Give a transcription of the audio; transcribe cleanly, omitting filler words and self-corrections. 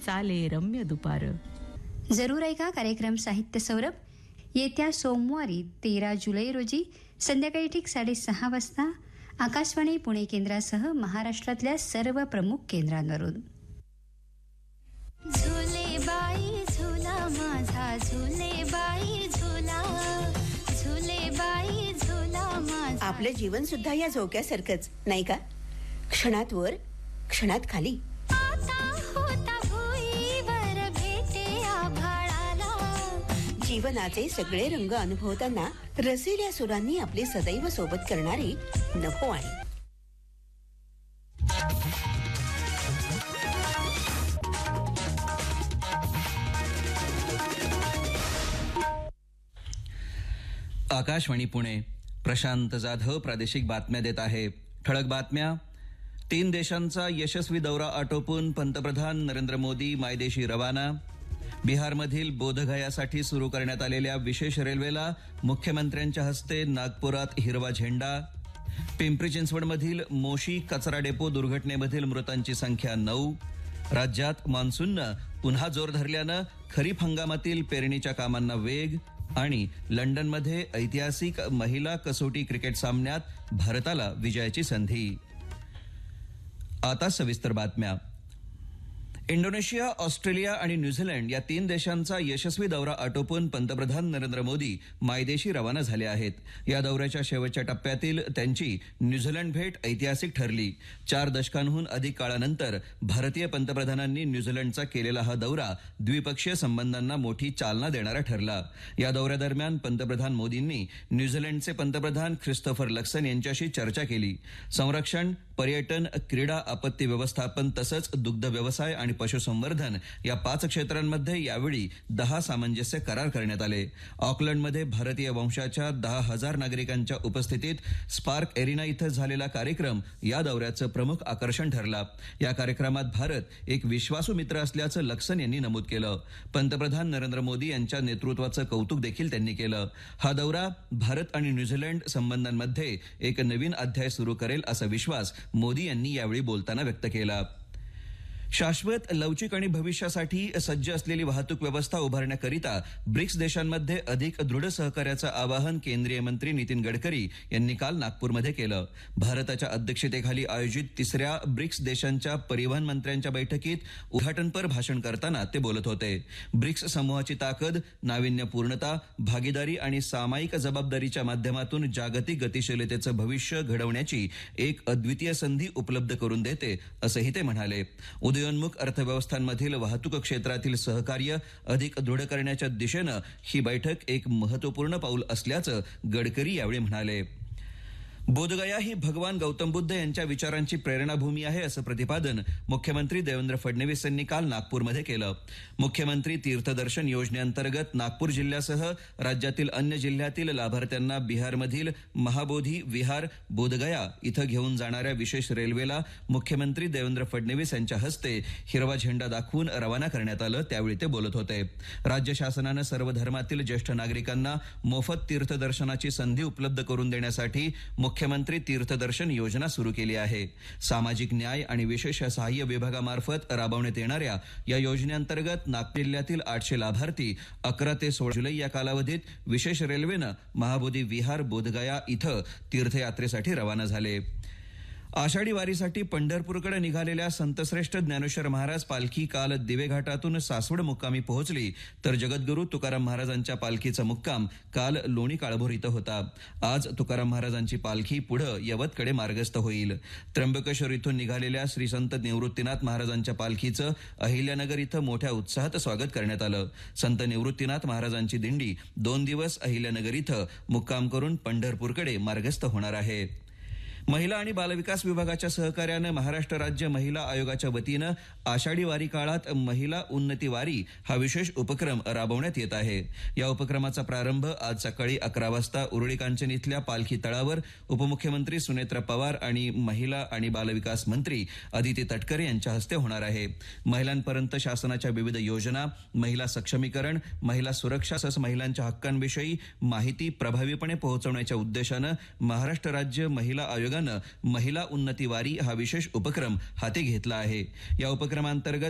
चाले रम्य दुपार. जरूर ऐका कार्यक्रम साहित्य सौरभ येत्या सोमवारी 13 जुलै रोजी संध्याकाळी ठीक 6:30 वाजता आकाशवाणी पुणे केंद्रासह महाराष्ट्रातल्या सर्व प्रमुख केंद्रांवरून. झुले बाई झुला माझा झुले बाई झुला झुले बाई झुला माझा. आपलं जीवन सुद्धा या झोक्यासारखंच नाही का? क्षणात वर क्षणात खाली. आता होता भुईवर भेटे आभाळाला. जीवनाचे सगळे रंग अनुभवताना रसिल्या सुरांनी आपले सदैव सोबत करणारी नभोवाणी. आकाशवाणी पुणे. प्रशांत जाधव प्रादेशिक बातम्या देत आहे. ठळक बातम्या. 3 देशांचा यशस्वी दौरा आटोपून पंतप्रधान नरेंद्र मोदी मायदेशी रवाना. बिहारमधील बोधगयासाठी सुरू करण्यात आलेल्या विशेष रेल्वेला मुख्यमंत्र्यांच्या हस्ते नागपुरात हिरवा झेंडा. पिंपरी चिंचवडमधील मोशी कचरा डेपो दुर्घटनेमधील मृतांची संख्या 9. राज्यात मान्सूननं पुन्हा जोर धरल्यानं खरीप हंगामातील पेरणीच्या कामांना वेग. आणि लंडनमध्ये ऐतिहासिक महिला कसोटी क्रिकेट सामन्यात भारताला विजयाची संधी. आता सविस्तर बातम्या. इंडोनेशिया, ऑस्ट्रेलिया आणि न्यूझीलंड या 3 देशांचा यशस्वी दौरा आटोपून पंतप्रधान नरेंद्र मोदी मायदेशी रवाना झाले आहेत. या दौऱ्याच्या शेवटच्या टप्प्यातील त्यांची न्यूझीलंड भेट ऐतिहासिक ठरली. 4 दशकांहून अधिक काळानंतर भारतीय पंतप्रधानांनी न्यूझीलंडचा केलेला हा दौरा द्विपक्षीय संबंधांना मोठी चालना देणारा ठरला. या दौऱ्यादरम्यान पंतप्रधान मोदींनी न्यूझीलंडचे पंतप्रधान ख्रिस्तोफर लक्सन यांच्याशी चर्चा केली. संरक्षण, पर्यटन, क्रीडा, आपत्ती व्यवस्थापन तसंच दुग्ध व्यवसाय आणि पशुसंवर्धन या 5 क्षेत्रांमध्ये यावेळी 10 सामंजस्य करार करण्यात आले. ऑकलंडमध्ये भारतीय वंशाच्या 10,000 नागरिकांच्या उपस्थितीत स्पार्क एरिना इथं झालेला कार्यक्रम या दौऱ्याचं प्रमुख आकर्षण ठरला. या कार्यक्रमात भारत एक विश्वासू मित्र असल्याचं लक्सन यांनी नमूद केलं. पंतप्रधान नरेंद्र मोदी यांच्या नेतृत्वाचं कौतुक देखील त्यांनी केलं. हा दौरा भारत आणि न्यूझीलंड संबंधांमध्ये एक नवीन अध्याय सुरू करेल असा विश्वास मोदी यांनी यावेळी बोलताना व्यक्त केला. शाश्वत, लवचिक आणि भविष्यासाठी सज्ज असलेली वाहतूक व्यवस्था उभारण्याकरिता ब्रिक्स देशांमध्ये अधिक दृढ सहकार्याचं आवाहन केंद्रीय मंत्री नितीन गडकरी यांनी काल नागपूरमध्ये केलं. भारताच्या अध्यक्षतेखाली आयोजित 3ऱ्या ब्रिक्स देशांच्या परिवहन मंत्र्यांच्या बैठकीत उद्घाटनपर भाषण करताना ते बोलत होते. ब्रिक्स समूहाची ताकद, नाविन्यपूर्णता, भागीदारी आणि सामायिक जबाबदारीच्या माध्यमातून जागतिक गतिशीलतेचं भविष्य घडवण्याची एक अद्वितीय संधी उपलब्ध करून देते असंही ते म्हणाले. उदयोन्मुख अर्थव्यवस्थांमधील वाहतूक क्षेत्रातील सहकार्य अधिक दृढ करण्याच्या दिशेनं ही बैठक एक महत्त्वपूर्ण पाऊल असल्याचं गडकरी यावेळी म्हणाले. बोधगया ही भगवान गौतम बुद्ध यांच्या विचारांची प्रेरणाभूमी आहे असं प्रतिपादन मुख्यमंत्री देवेंद्र फडणवीस यांनी काल नागपूरमध्ये केलं. मुख्यमंत्री तीर्थदर्शन योजनेअंतर्गत नागपूर जिल्ह्यासह राज्यातील अन्य जिल्ह्यातील लाभार्थ्यांना बिहारमधील महाबोधी विहार बोधगया इथं घेऊन जाणाऱ्या विशेष रेल्वेला मुख्यमंत्री देवेंद्र फडणवीस यांच्या हस्ते हिरवा झेंडा दाखवून रवाना करण्यात आलं. त्यावेळी ते बोलत होते. राज्य शासनानं सर्व धर्मातील ज्येष्ठ नागरिकांना मोफत तीर्थदर्शनाची संधी उपलब्ध करून देण्यासाठी मुख्यमंत्री तीर्थदर्शन योजना सुरू केली आहे. सामाजिक न्याय आणि विशेष सहाय्य विभागामार्फत राबवण्यात येणाऱ्या या योजनेअंतर्गत नागपूर जिल्ह्यातील 800 लाभार्थी 11 ते 16 जुलै या कालावधीत विशेष रेल्वेनं महाबोधी विहार बोधगया इथं तीर्थयात्रेसाठी रवाना झाले. आषाढी वारीसाठी पंढरपूरकडे निघालेल्या संतश्रेष्ठ ज्ञानेश्वर महाराज पालखी काल दिवे घाटातून सासवड मुक्कामी पोहोचली, तर जगद्गुरू तुकाराम महाराजांच्या पालखीचा मुक्काम काल लोणी काळभोर इथं होता. आज तुकाराम महाराजांची पालखी पुढे यवतकडे मार्गस्थ होईल. त्र्यंबकेश्वर इथून निघालेल्या श्री संत निवृत्तीनाथ महाराजांच्या पालखीचं अहिल्यानगर इथं मोठ्या उत्साहात स्वागत करण्यात आलं. संत निवृत्तीनाथ महाराजांची दिंडी 2 दिवस अहिल्यानगर इथं मुक्काम करून पंढरपूरकडे मार्गस्थ होणार आहे. महिला आणि बालविकास विभागाच्या सहकार्यानं महाराष्ट्र राज्य महिला आयोगाच्या वतीनं आषाढी वारी काळात महिला उन्नती वारी हा विशेष उपक्रम राबवण्यात येत आहे. या उपक्रमाचा प्रारंभ आज सकाळी 11 वाजता उरुळी कांचन इथल्या पालखी तळावर उपमुख्यमंत्री सुनेत्रा पवार आणि महिला आणि बालविकास मंत्री अदिती तटकरे यांच्या हस्ते होणार आहे. महिलांपर्यंत शासनाच्या विविध योजना, महिला सक्षमीकरण, महिला सुरक्षा तसंच महिलांच्या हक्कांविषयी माहिती प्रभावीपणे पोहोचवण्याच्या उद्देशानं महाराष्ट्र राज्य महिला आयोग महिला उन्नती वारी हा विशेष उपक्रम हाती घेतला आहे. या उपक्रमांतर्गत